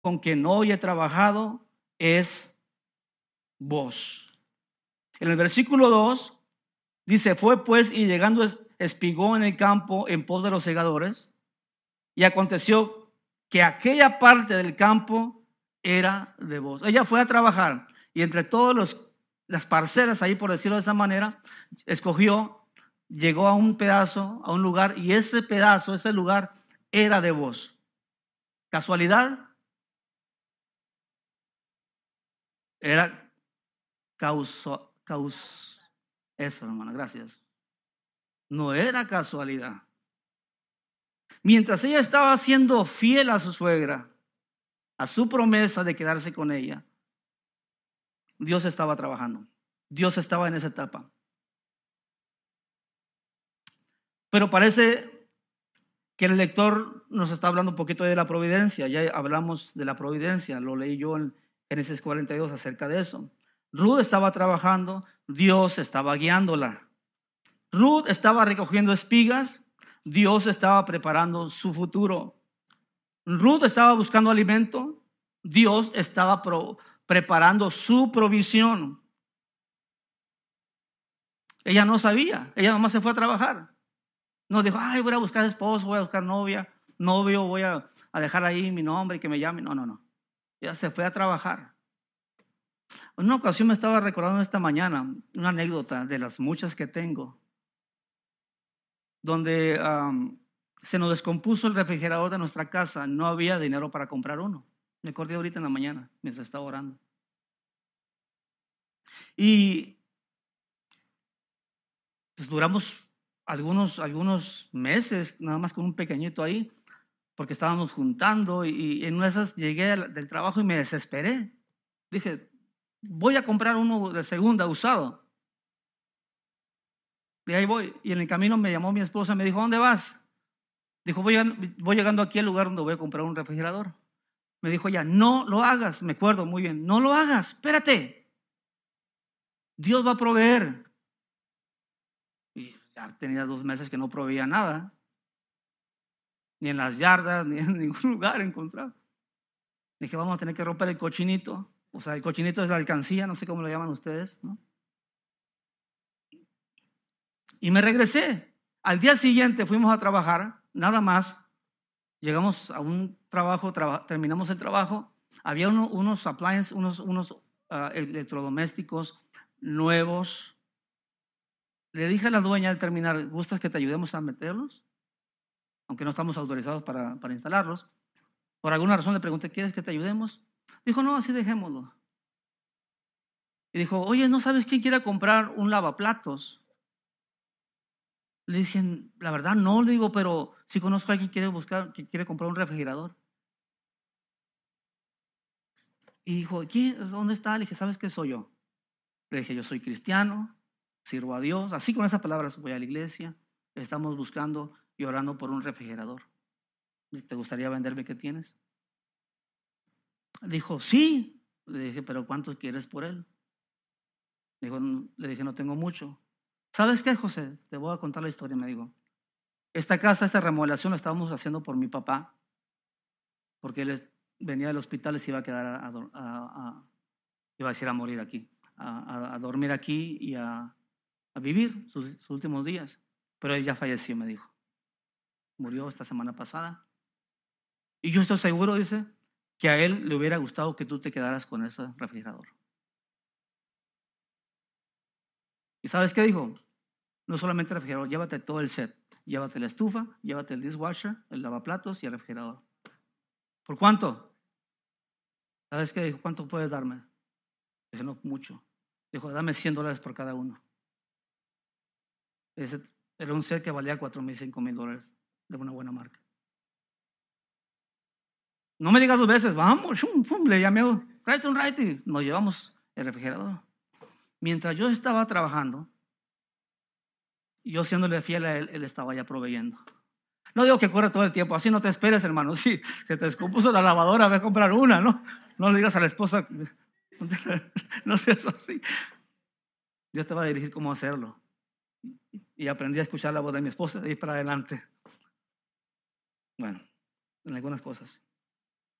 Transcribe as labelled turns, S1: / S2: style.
S1: con quien hoy he trabajado es vos. En el versículo 2 dice, fue pues y llegando espigó en el campo en pos de los segadores, y aconteció que aquella parte del campo era de vos. Ella fue a trabajar y entre todas las parcelas ahí, por decirlo de esa manera, escogió, llegó a un pedazo, a un lugar, y ese pedazo, ese lugar era de vos. ¿Casualidad? Era eso, hermana, gracias. No era casualidad. Mientras ella estaba siendo fiel a su suegra, a su promesa de quedarse con ella, Dios estaba trabajando. Dios estaba en esa etapa. Pero parece que el lector nos está hablando un poquito de la providencia. Ya hablamos de la providencia, lo leí yo en Génesis 42 acerca de eso. Ruth estaba trabajando, Dios estaba guiándola. Ruth estaba recogiendo espigas, Dios estaba preparando su futuro. Ruth estaba buscando alimento, Dios estaba preparando su provisión. Ella no sabía, ella nomás se fue a trabajar. No dijo, ay, voy a buscar esposo, voy a buscar novio, voy a dejar ahí mi nombre y que me llame. No. Ella se fue a trabajar. En una ocasión me estaba recordando esta mañana una anécdota de las muchas que tengo, donde se nos descompuso el refrigerador de nuestra casa. No había dinero para comprar uno. Me acordé ahorita en la mañana, mientras estaba orando. Y pues duramos algunos meses, nada más con un pequeñito ahí, porque estábamos juntando y en una de esas llegué del trabajo y me desesperé. Dije, voy a comprar uno de segunda, usado. Y ahí voy. Y en el camino me llamó mi esposa y me dijo, ¿dónde vas? Dijo, voy llegando aquí al lugar donde voy a comprar un refrigerador. Me dijo ella, no lo hagas. Me acuerdo muy bien, no lo hagas, espérate. Dios va a proveer. Y ya tenía 2 meses que no proveía nada. Ni en las yardas, ni en ningún lugar encontraba. Dije, vamos a tener que romper el cochinito. O sea, el cochinito es la alcancía, no sé cómo lo llaman ustedes, ¿no? Y me regresé. Al día siguiente fuimos a trabajar, nada más. Llegamos a un trabajo, terminamos el trabajo. Había unos appliances, unos electrodomésticos nuevos. Le dije a la dueña al terminar, ¿gustas que te ayudemos a meterlos? Aunque no estamos autorizados para instalarlos. Por alguna razón le pregunté, ¿quieres que te ayudemos? Dijo, no, así dejémoslo. Y dijo, oye, ¿no sabes quién quiere comprar un lavaplatos? Le dije, la verdad no, le digo, pero sí conozco a alguien que quiere comprar un refrigerador. Y dijo, ¿dónde está? Le dije, ¿sabes qué soy yo? Le dije, yo soy cristiano, sirvo a Dios. Así con esas palabras voy a la iglesia. Estamos buscando y orando por un refrigerador. ¿Te gustaría venderme qué tienes? Dijo, sí. Le dije, ¿pero cuánto quieres por él? Le dije, no tengo mucho. ¿Sabes qué, José? Te voy a contar la historia, me dijo. Esta remodelación la estábamos haciendo por mi papá, porque él venía del hospital y se iba a quedar iba a decir a morir aquí, a dormir aquí y a vivir sus últimos días. Pero él ya falleció, me dijo. Murió esta semana pasada. Y yo estoy seguro, dice, que a él le hubiera gustado que tú te quedaras con ese refrigerador. ¿Y sabes qué dijo? No solamente el refrigerador, llévate todo el set. Llévate la estufa, llévate el dishwasher, el lavaplatos y el refrigerador. ¿Por cuánto? ¿Sabes qué dijo? ¿Cuánto puedes darme? Dije, no, mucho. Dijo, dame $100 por cada uno. Ese era un set que valía $4,000, $5,000 de una buena marca. No me digas 2 veces, vamos, le llamé, right. Nos llevamos el refrigerador. Mientras yo estaba trabajando, yo siéndole fiel a él, él estaba ya proveyendo. No digo que corre todo el tiempo, así no te esperes, hermano. Sí, se te descompuso la lavadora, ve a comprar una, ¿no? No le digas a la esposa, no seas así. Dios te va a dirigir cómo hacerlo. Y aprendí a escuchar la voz de mi esposa de ir para adelante. Bueno, en algunas cosas.